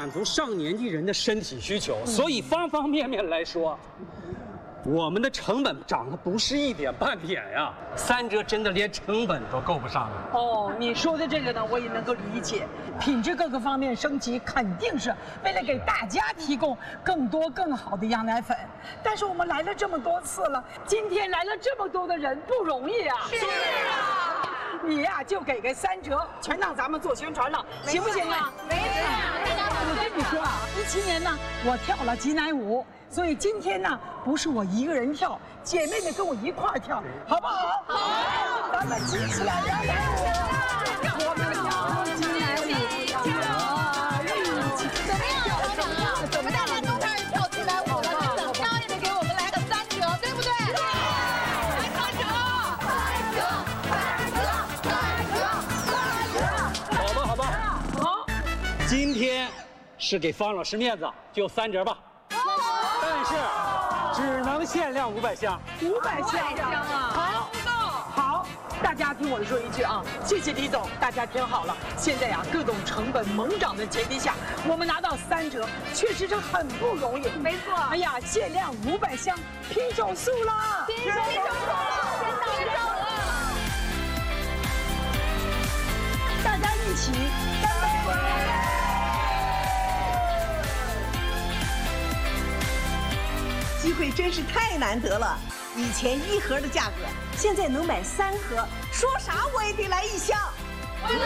满足上年纪人的身体需求，所以方方面面来说，我们的成本涨得不是一点半点呀。3折真的连成本都够不上了。 哦，你说的这个呢，我也能够理解，品质各个方面升级，肯定是为了给大家提供更多更好的羊奶粉。但是我们来了这么多次了，今天来了这么多的人，不容易啊。 是啊。 你呀，就给个3折，全当咱们做宣传了，行不行啊？ 没事。 我跟你说啊，17年呢，我跳了挤奶舞，所以今天呢，不是我一个人跳，姐妹们跟我一块儿跳，好不好？好，咱们挤起来，羊奶舞，我们跳挤奶舞， 怎么样，老板啊？我们大家都开始跳挤奶舞了，那怎么着也得给我们来个3折，对不对？来3折，3折， 好吧。好，今天是给方老师面子，就3折吧。但是只能限量500箱。 500箱啊！好，大家听我说一句啊，谢谢李总，大家听好了。现在呀，各种成本猛涨的前提下，我们拿到3折，确实是很不容易。 没错。 哎呀，限量500箱，拼手速啦！ 拼手速了！ 大家一起干杯！ 机会真是太难得了，以前1盒的价格，现在能买3盒，说啥我也得来1箱。对，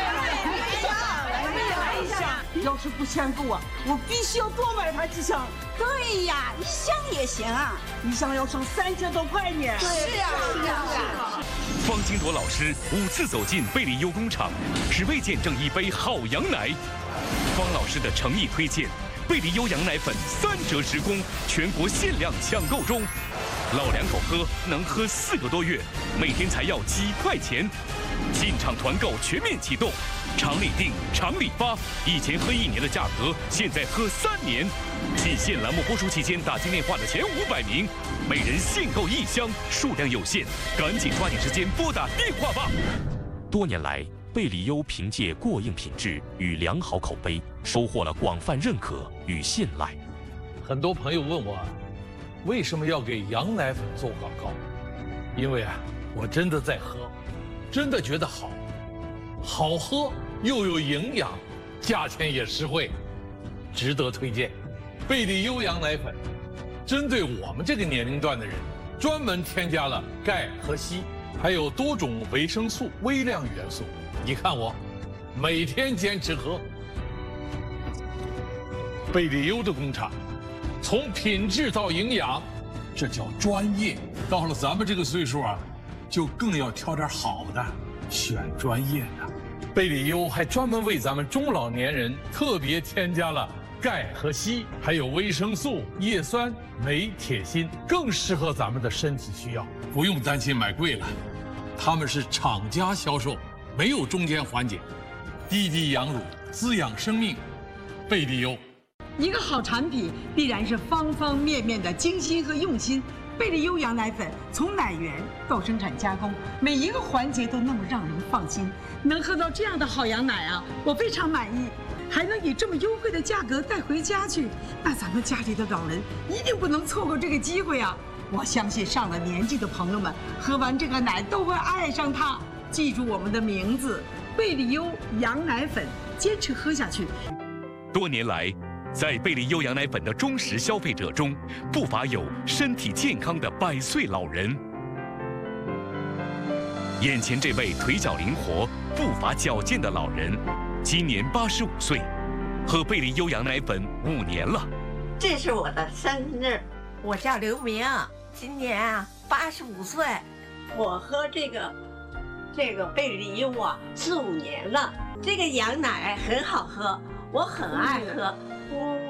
来一箱。要是不嫌够啊，我必须要多买它几箱。对呀，1箱也行啊，1箱要省3000多块呢。 是啊。 方金铎老师5次走进贝利优工厂，只为见证一杯好羊奶。方老师的诚意推荐。贝利优羊奶粉3折直供，全国限量抢购中，老两口喝能喝4个多月，每天才要几块钱。进场团购全面启动，常理定，常理发，以前喝1年的价格，现在喝3年。仅限栏目播出期间打进电话的前500名，每人限购1箱，数量有限，赶紧抓紧时间拨打电话吧。多年来，贝利优凭借过硬品质与良好口碑，收获了广泛认可与信赖。 很多朋友问我，为什么要给羊奶粉做广告？因为啊，我真的在喝，真的觉得好喝又有营养，价钱也实惠，值得推荐。贝利优羊奶粉，针对我们这个年龄段的人，专门添加了钙和硒，还有多种维生素、微量元素。你看我，每天坚持喝。贝利优的工厂，从品质到营养，这叫专业。到了咱们这个岁数啊，就更要挑点好的，选专业的。贝利优还专门为咱们中老年人特别添加了钙和硒，还有维生素、叶酸、镁、铁、锌，更适合咱们的身体需要，不用担心买贵了。他们是厂家销售，没有中间环节，滴滴羊乳，滋养生命。贝利优。 一个好产品必然是方方面面的精心和用心。贝利优羊奶粉从奶源到生产加工，每一个环节都那么让人放心。能喝到这样的好羊奶啊，我非常满意。还能以这么优惠的价格带回家去，那咱们家里的老人一定不能错过这个机会啊！我相信上了年纪的朋友们喝完这个奶都会爱上它。记住我们的名字，贝利优羊奶粉，坚持喝下去。 多年来，在贝利优羊奶粉的忠实消费者中，不乏有身体健康的100岁老人。眼前这位腿脚灵活、步伐矫健的老人，今年85岁，喝贝利优羊奶粉5年了。 这是我的生日，我叫刘明，今年85岁。我喝这个贝利优啊4、5年了，这个羊奶很好喝，我很爱喝。